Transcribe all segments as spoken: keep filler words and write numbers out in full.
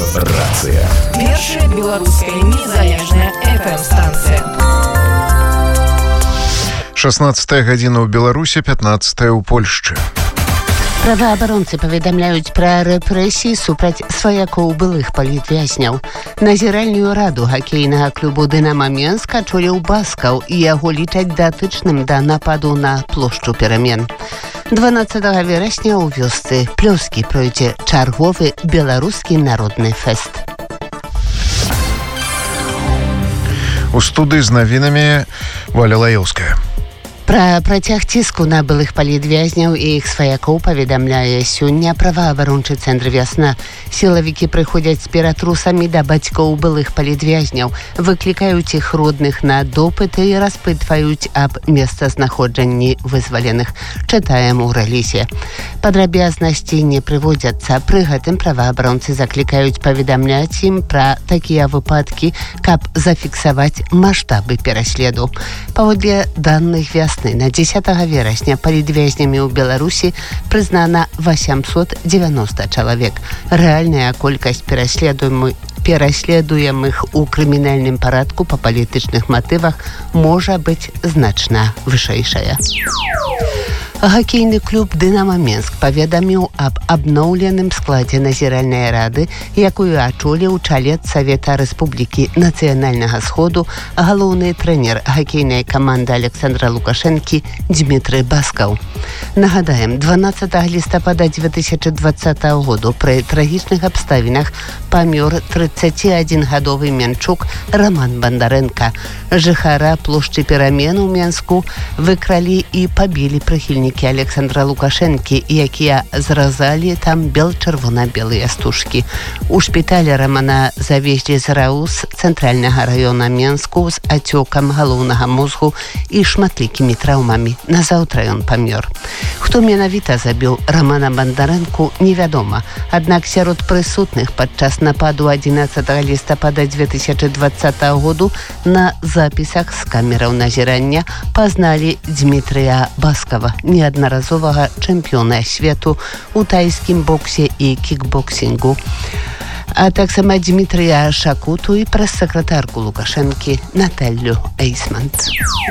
Радыё-рацыя. Першая беларуская незалежная эф эм-станцыя. шаснаццатая гадзіна ў Беларусі, пятнаццатая ў Польшчы. Праваабаронцы паведамляюць пра рэпрэсіі супраць сваякоў былых палітвязняў. Назіральную раду хакейнага клубу «Дынамо Менск» ачоліў Баскаў і яго лічаць датычным да нападу на плошчу Перамен. дванаццатага верасня ў вёсцы Плёскі пройдзе чарговы беларускі народны фэст. У студыі з навінамі Валя Лаёўская. Пра працяг ціску на былых палітвязняў і іх сваякоў паведамляе сёння праваабарончы цэнтр «Вясна». Сілавікі прыходзяць з ператрусамі да бацькоў былых палітвязняў, выклікаюць іх родных на допыты і распытваюць аб месцазнаходжанні вызваленых. Чытаем у рэлізе. Падрабязнасці не прыводзяцца. Пры гэтым праваабаронцы заклікаюць паведамляць ім пра такія выпадкі, каб зафіксаваць маштабы пераследу. Паводле даных «Вясна», на дзесятага верасня палітвязнямі ў Беларусі прызнана восемьсот девяносто чалавек. Рэальная колькасць пераследуемых пераследуемых у крымінальным парадку па палітычных матывах можа быць значна вышэйшая. Хакейны клуб «Дынамо Менск» паведаміў аб абноўленым складзе назіральнай рады, якую ачоліў чалец Савета Рэспублікі Нацыянальнага Сходу, галоўны трэнер хакейнай каманды Александра Лукашэнкі Дмітрый Баскаў. Нагадаем, дванаццатага лістапада две тысячи двадцатого году пры трагічных абставінах памёр тридцатиадзінгадовы менчук Роман Бандарэнка. Жыхара плошчы Перамен у Менску выкралі і пабілі прыхільнікі Александра Лукашэнкі, якія зразалі там бел-чырвона-белыя стужкі. У шпіталі Романа завезлі з РАУС цэнтральнага раёна Менску з ацёкам галоўнага мозгу і шматлікімі траўмамі. Назаўтра ён памёр. Хто менавіта забіў Романа Бандарэнку, невядома. Аднак сярод прысутных падчас нападу адзінаццатага лістапада две тысячи двадцатого году на запісах з камераў назірання пазналі Дмітрыя Баскава, неаднаразовага чэмпіёна свету у тайскім боксе і кікбоксінгу, а таксама Дмітрыя Шакуту і прэс-сакратарку Лукашэнкі Наталлю Эйсмант.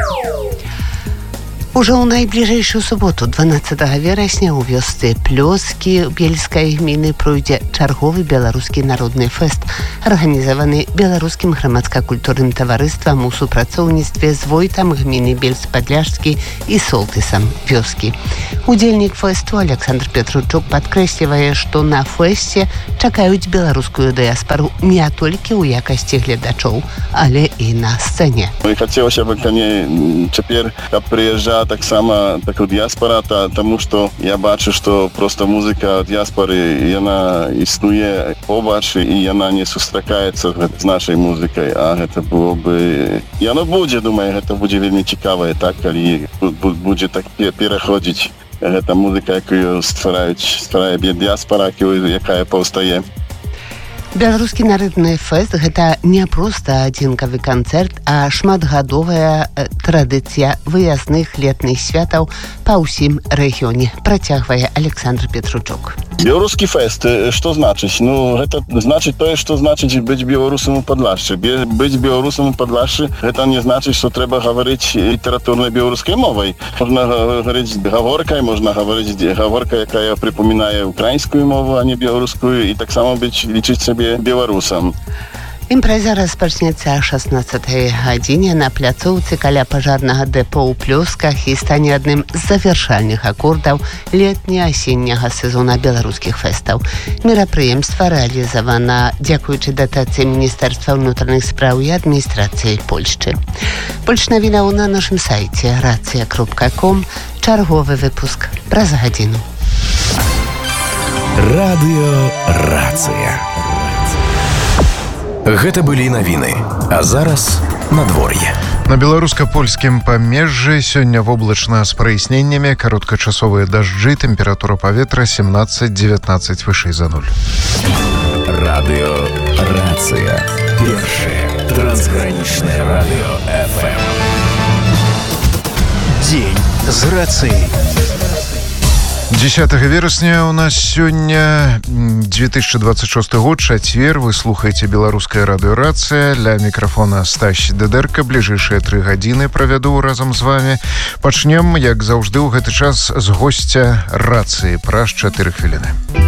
Ужо ў найбліжэйшую суботу, дванаццатага верасня, у вёсцы Плёскі Бельскай гміны пройдзе чарговы беларускі народны фэст, арганізаваны беларускім грамадска-культурным таварыствам у супрацоўніцтве з войтам гміны Бельск-Падляшскі і Солтысам вёскі. Удзельнік фэсту Александр Петручук падкрэслівае, што на фэсце чакаюць беларускую дыяспару не толькі ў якасці гледачоў, але і на сцэне. Хацелася б цяпер, каб прыязджаць таксама такая дыяспара, таму што я бачу, што проста музыка дыяспары, яна існуе побач і яна не сустракаецца з нашай музыкай, а гэта было бы... Яно будзе, думаю, гэта будзе вельмі цікава, так, калі будзе так пераходзіць гэта музыка, якую ствараюць, стварае дыяспара, якая паўстае. Беларускі народны фэст – гэта не проста адзінкавы канцэрт, а шматгадовая традыцыя выязных летных святаў па ўсім рэгіёне, працягвае Александр Петручук. Беларускі фэст, што значыць? Ну, гэта значыць тое, што значыць быць беларусам у Падлашчы. Быць беларусам у Падлашчы, гэта не значыць, што трэба гаварыць літаратурнай беларускай мовай. Можна гаварыць гаворкай, можна гаварыць гаворка, якая прыпамінае украінскую мову, а не беларускую, і таксама быць, лічыць сабе беларусам. Імпрэза распачнецца о шаснаццатай гадзіне на пляцоўцы каля пажарнага дэпо ў Плёсках і стане адным з завяршальных акордаў летне-асенняга сезона беларускіх фэстаў. Мерапрыемства рэалізавана дзякуючы датацыі Міністэрства ўнутраных спраў і адміністрацыі Польшчы. Больш навінаў на нашым сайце рацыя кропка ком. Чарговы выпуск праз гадзіну. Радыё-рацыя. Гэта былі навіны, а зараз надвор'е. На беларуска-польскім памежжы сёння воблачна з праясненнямі, кароткачасовыя дажджы, тэмпература паветра семнадцать девятнадцать вышэй за нуль. Радыё-рацыя. Першае трансгранічнае радыё эф эм. Дзень з рацыяй. десятого верасня у нас сёння две тысячи двадцать шестой год, чацвер. Вы слухаеце беларускае радыёрацыя. Ля мікрафона Стась Дедерка. Бліжэйшыя тры гадзіны правяду разам з вами. Пачнем, як заўжды, у гэты час з госця рацыі праз чатыры хвіліны.